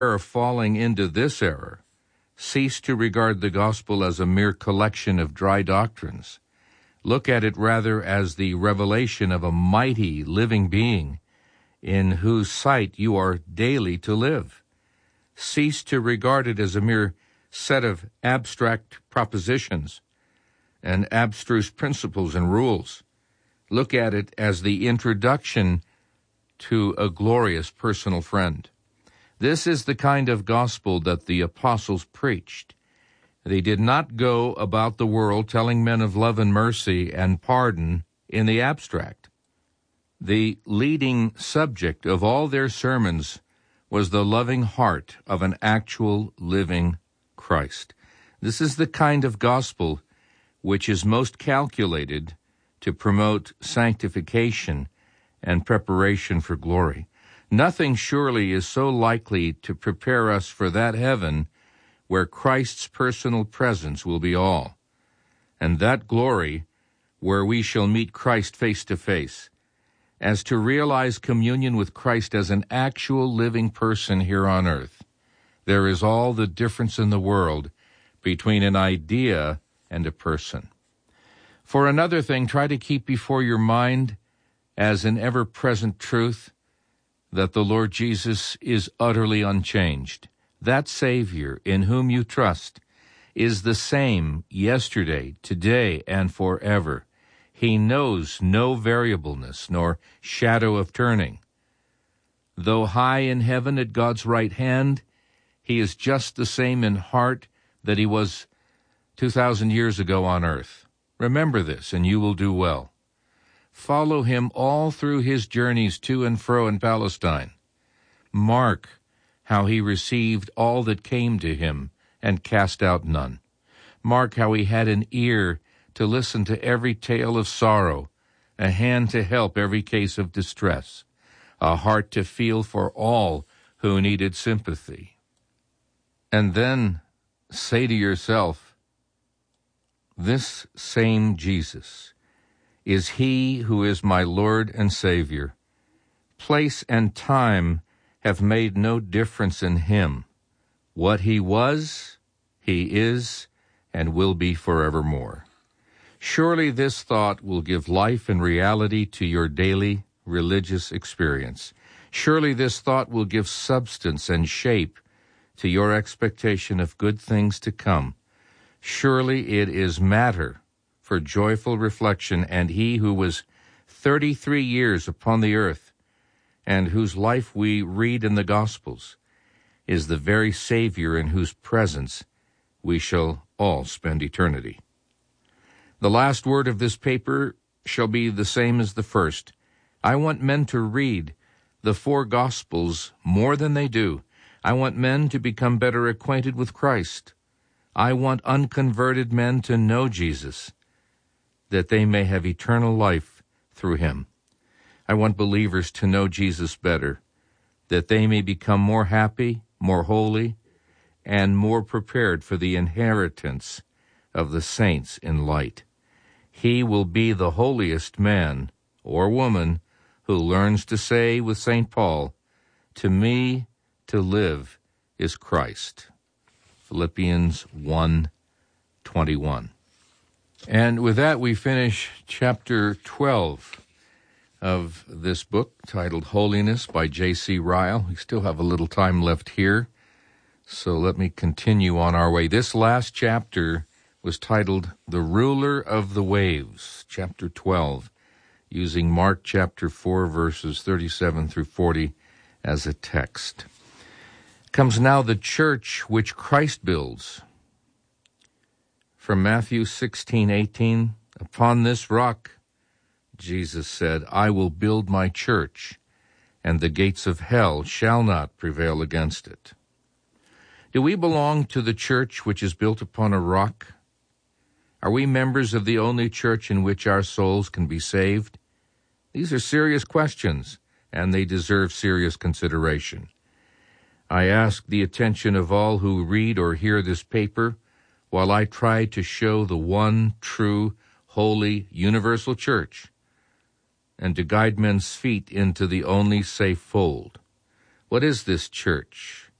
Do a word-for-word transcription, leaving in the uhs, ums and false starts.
of falling into this error, cease to regard the gospel as a mere collection of dry doctrines. Look at it rather as the revelation of a mighty living being in whose sight you are daily to live. Cease to regard it as a mere set of abstract propositions and abstruse principles and rules. Look at it as the introduction to a glorious personal friend. This is the kind of gospel that the apostles preached. They did not go about the world telling men of love and mercy and pardon in the abstract. The leading subject of all their sermons was the loving heart of an actual living Christ. This is the kind of gospel which is most calculated to promote sanctification and preparation for glory. Nothing surely is so likely to prepare us for that heaven where Christ's personal presence will be all, and that glory where we shall meet Christ face to face, as to realize communion with Christ as an actual living person here on earth. There is all the difference in the world between an idea and a person. For another thing, try to keep before your mind as an ever-present truth that the Lord Jesus is utterly unchanged. That Savior in whom you trust is the same yesterday, today, and forever. He knows no variableness nor shadow of turning. Though high in heaven at God's right hand, he is just the same in heart that he was two thousand years ago on earth. Remember this, and you will do well. Follow him all through his journeys to and fro in Palestine. Mark how he received all that came to him and cast out none. Mark how he had an ear to listen to every tale of sorrow, a hand to help every case of distress, a heart to feel for all who needed sympathy. And then say to yourself, this same Jesus is he who is my Lord and Savior. Place and time have made no difference in him. What he was, he is, and will be forevermore. Surely this thought will give life and reality to your daily religious experience. Surely this thought will give substance and shape to your expectation of good things to come. Surely it is matter for joyful reflection, and he who was thirty-three years upon the earth, and whose life we read in the Gospels, is the very Savior in whose presence we shall all spend eternity. The last word of this paper shall be the same as the first. I want men to read the four Gospels more than they do. I want men to become better acquainted with Christ. I want unconverted men to know Jesus, that they may have eternal life through him. I want believers to know Jesus better, that they may become more happy, more holy, and more prepared for the inheritance of the saints in light. He will be the holiest man or woman who learns to say with Saint Paul, to me to live is Christ. Philippians one twenty-one. And with that, we finish chapter twelve of this book, titled Holiness by J C Ryle. We still have a little time left here, so let me continue on our way. This last chapter was titled The Ruler of the Waves, chapter twelve, using Mark chapter four, verses thirty-seven through forty as a text. Comes now the church which Christ builds. From Matthew sixteen eighteen, upon this rock, Jesus said, I will build my church, and the gates of hell shall not prevail against it. Do we belong to the church which is built upon a rock? Are we members of the only church in which our souls can be saved? These are serious questions, and they deserve serious consideration. I ask the attention of all who read or hear this paper while I try to show the one true, holy, universal church, and to guide men's feet into the only safe fold. What is this church?